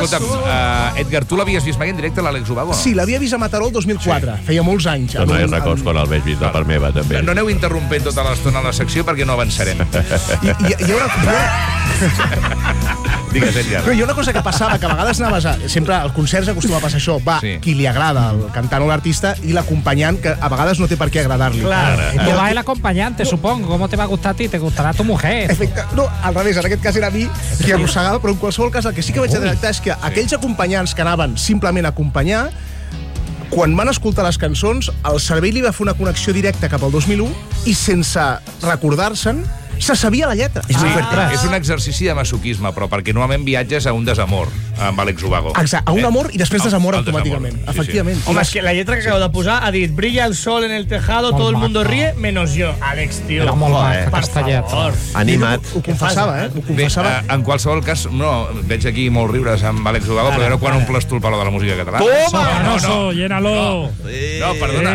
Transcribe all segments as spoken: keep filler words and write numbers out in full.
escolta'm, uh, Edgar, tu l'havies vist mai en directe, l'Àlex Ubago? No? Sí, l'havia vist a Mataró el dos mil quatre, sí. Feia molts anys. No, no hi records quan el vaig vist de part meva, també. No aneu interrompent tota l'estona la secció perquè no avançarem. I, i, hi ha una... Digues, Edgar. Però hi ha una cosa que passava, que a vegades anaves a... Sempre als concerts acostuma a passar això. Va, sí. Qui li agrada, el cantant o l'artista, i l'acompanyant, que a vegades no té per què agradar-li. Claro. Uh, te va el acompañante, no. Supongo. ¿Cómo te va a gustar a ti? Te gustarà tu mujer. Efecte, no, al revés, en aquest cas era a mi qui arrossegava, però en qualsevol cas el que sí que vaig detectar és que aquells acompanyants que anaven simplement a acompanyar, quan van escoltar les cançons, el cervell li va fer una connexió directa cap al dos mil u i sense recordar-se'n, se sabia la lletra. És, ah, és un exercici de masoquisme, però perquè normalment viatges a un desamor amb Àlex Ubago. Exacte, a un amor i després desamor automàticament. Sí, efectivament. Sí. Home, és que la lletra que acabo de posar ha dit brilla el sol en el tejado, todo el mundo ríe, menos yo. Àlex, tio. Era molt maca, castellet. Animat. Ho confessava, eh? Ho confessava. Bé, en qualsevol cas, no, veig aquí molt riures amb Àlex Ubago, però veure quan omples tu el palo de la música catalana. Toma! No, no, llénalo. No, perdona.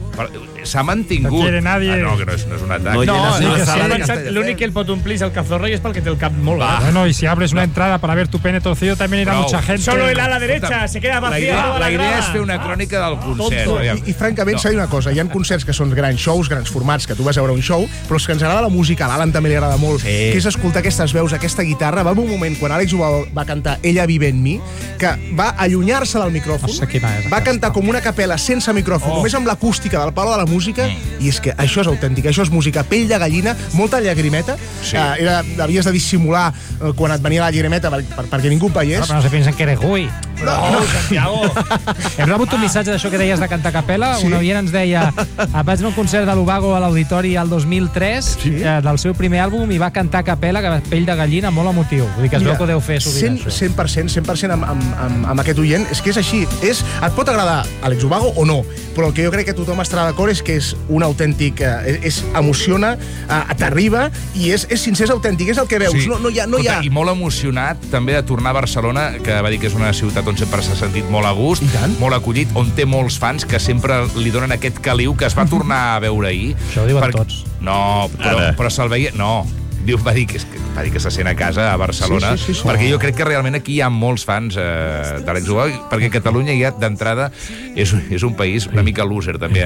S'ha mantingut. No quiere nadie. Ah, no, que no és, no és un atac. No, no, sí, no, que sí, sí. L'únic que el pot omplir és el cazorro i és perquè té el cap molt gran. Bueno, y si abres una entrada para ver tu pene torcido también irá mucha gente. Solo el ala derecha, se queda vacía. La idea, la idea és fer una crònica del concert. I, i francament, s'ha dit una cosa, hi ha concerts que són grans shows, grans formats, que tu vas a veure un show, però els que ens agrada la música, a l'Alan també li agrada molt, sí. Que és escoltar aquestes veus, aquesta guitarra. Va haver un moment, quan Àlex Ubago va cantar Ella vive en mi, que va allunyar-se del micròfon, no sé va, va cantar com una capella sense micròfon, oh. Només amb l'acústica del palo de la música, mm. I és que això és autèntic, això és música, pell de gallina, molta llagrimeta, sí. uh, era, havies de dissimular uh, quan et venia la llagrimeta per, per, perquè ningú veiés. No, però no se pensen que eres Gui. No, no, Santiago. Hem rebut un missatge d'això que deies de cantar a capella. Sí. Un oient ens deia, vaig anar a un concert de l'Ubago a l'Auditori el dos mil tres, sí. eh, del seu primer àlbum, i va cantar a capella, que pell de gallina, molt emotiu. Vull dir que es veu que ho deu fer sovint, això. cent per cent, cent per cent amb, amb, amb, amb aquest oient. És que és així. És, et pot agradar Àlex Ubago o no, però el que jo crec que tothom estarà d'acord és que és un autèntic... Eh, és, emociona, eh, t'arriba, i és, és sincer, és autèntic, és el que veus. Sí. No, no hi ha, no hi ha... I molt emocionat també de tornar a Barcelona, que va dir que és una ciutat on sempre s'ha sentit molt a gust, molt acollit, on té molts fans que sempre li donen aquest caliu que es va tornar a veure ahir. Això ho diuen per... tots. No, però, però se'l veia... No, diu, va dir que, va dir que se sent a casa a Barcelona, sí, sí, sí, sí. Perquè jo crec que realment aquí hi ha molts fans eh, d'Àlex Ubago, perquè Catalunya ja d'entrada és, és un país una mica loser també.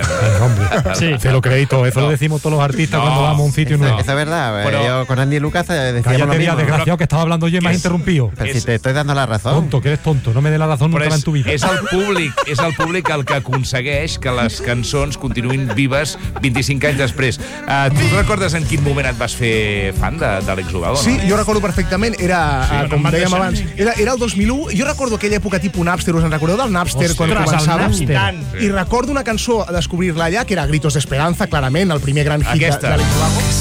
Sí, te lo crédito, eso no. Lo decimos todos los artistas no. Cuando vamos a un sitio nuevo. Eso es verdad, pero yo con Andy Lucas decíamos cállate, lo mismo. Desgraciado, que estaba hablando yo y me has interrumpido. Pero es, si te estoy dando la razón. Tonto, que eres tonto, no me dé la razón nunca en tu vida. És el públic, és el públic el que aconsegueix que les cançons continuïn vives vint-i-cinc anys després. Uh, tu recordes en quin moment et vas fer fan d'Àlex Ubago? Sí, jo recordo perfectament, era, sí, uh, com dèiem abans, era, era el dos mil u, jo recordo aquella època tipus Napster, us en recordeu del Napster? Ostres, quan començava? Napster. I recordo una cançó a descobrir-la allà, que era Gritos de Esperanza, clarament, el primer gran hit Aquesta. d'Àlex Ubago.